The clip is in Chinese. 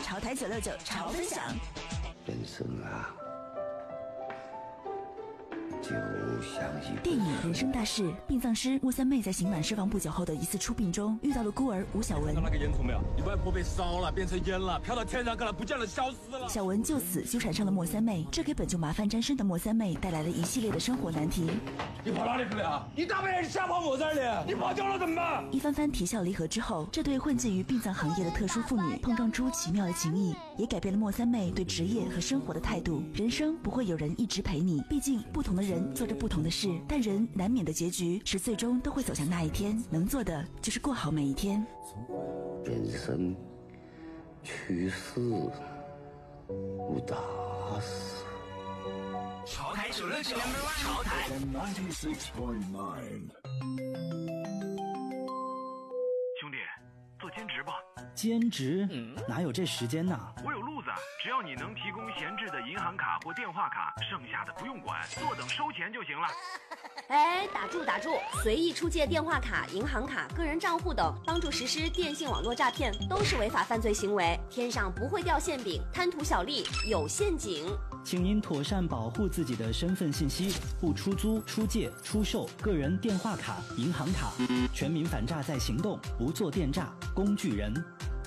潮台969潮分享。 人生啊，就像一电影《人生大事》，殡葬师莫三妹在刑满释放不久后的一次出殡中，遇到了孤儿吴小文。 看到那个烟囱没有？你外婆被烧了，变成烟了，飘到天上，看来不见了，消失了。 小文就此纠缠上了莫三妹，这给本就麻烦沾身的莫三妹带来了一系列的生活难题。 你跑哪里去了？你大半夜瞎跑我这里，你跑掉了怎么办？ 一番番啼笑离合之后，这对混迹于殡葬行业的特殊妇女碰撞出奇妙的情谊，也改变了莫三妹对职业和生活的态度。人生不会有人一直陪你，毕竟不同的人做着不同的事，但人难免的结局是最终都会走向那一天，能做的就是过好每一天。 人生去世无大事。 潮台969，潮台 96.9。 兄弟，做兼职吧。 兼职？哪有这时间呢？ 我有路子，只要你能提供闲置的银行卡或电话卡，剩下的不用管，坐等收钱就行了。 哎，打住！随意出借电话卡、银行卡、个人账户等，帮助实施电信网络诈骗，都是违法犯罪行为。天上不会掉馅饼，贪图小利有陷阱。 请您妥善保护自己的身份信息，不出租、出借、出售个人电话卡、银行卡。全民反诈在行动，不做电诈工具人。